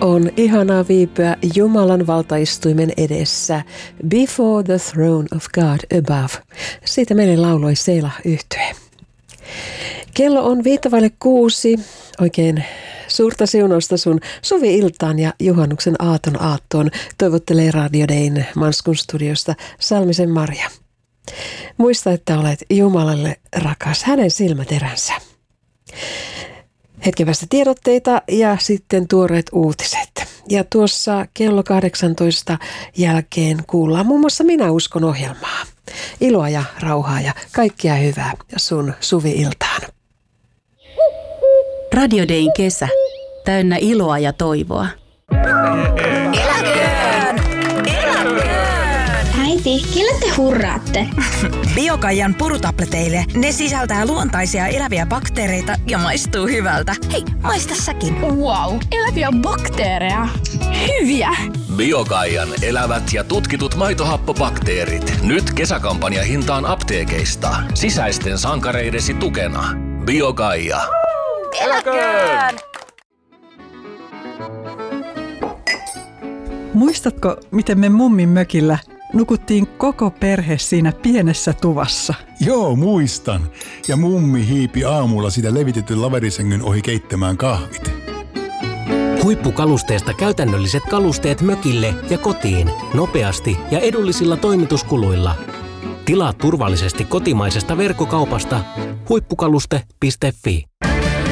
On ihanaa viipyä Jumalan valtaistuimen edessä. Before the throne of God above. Siitä meille lauloi Selah-yhtye. Kello on 5:05. Oikein suurta siunausta sun suvi-iltaan ja juhannuksen aattoon toivottelee Radio Dayn Manskun studiosta Salmisen Marja. Muista, että olet Jumalalle rakas, hänen silmäteränsä. Hetken päästä tiedotteita ja sitten tuoreet uutiset. Ja tuossa kello 18 jälkeen kuullaan muun muassa Minä uskon -ohjelmaa. Iloa ja rauhaa ja kaikkea hyvää sun suvi-iltaan. Radio Dayn kesä. Täynnä iloa ja toivoa. Eläköön! Eläköön! Äiti, kelle te hurraatte? Biokaijan purutableteille. Ne sisältää luontaisia eläviä bakteereita ja maistuu hyvältä. Hei, maista säkin. Wow, eläviä bakteereja. Hyviä! Biokaijan elävät ja tutkitut maitohappobakteerit. Nyt kesäkampanjahintaan apteekeista. Sisäisten sankareidesi tukena. Biokaija. Eläköön! Muistatko, miten me mummin mökillä nukuttiin koko perhe siinä pienessä tuvassa? Joo, muistan. Ja mummi hiipi aamulla sitä levitetyn laverisängyn ohi keittämään kahvit. Huippukalusteesta käytännölliset kalusteet mökille ja kotiin. Nopeasti ja edullisilla toimituskuluilla. Tilaa turvallisesti kotimaisesta verkkokaupasta huippukaluste.fi.